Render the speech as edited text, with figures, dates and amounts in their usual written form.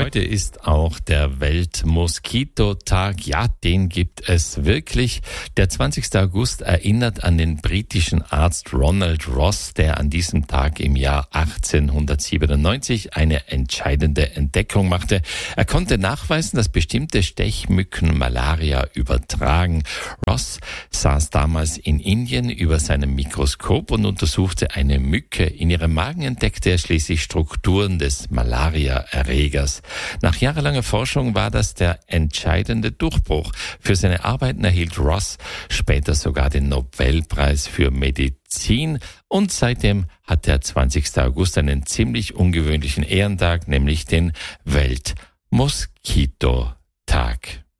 Heute ist auch der Weltmoskitotag. Ja, den gibt es wirklich. Der 20. August erinnert an den britischen Arzt Ronald Ross, der an diesem Tag im Jahr 1897 eine entscheidende Entdeckung machte. Er konnte nachweisen, dass bestimmte Stechmücken Malaria übertragen. Ross saß damals in Indien über seinem Mikroskop und untersuchte eine Mücke. In ihrem Magen entdeckte er schließlich Strukturen des Malaria-Erregers. Nach jahrelanger Forschung war das der entscheidende Durchbruch. Für seine Arbeiten erhielt Ross später sogar den Nobelpreis für Medizin und seitdem hat der 20. August einen ziemlich ungewöhnlichen Ehrentag, nämlich den Weltmoskitotag.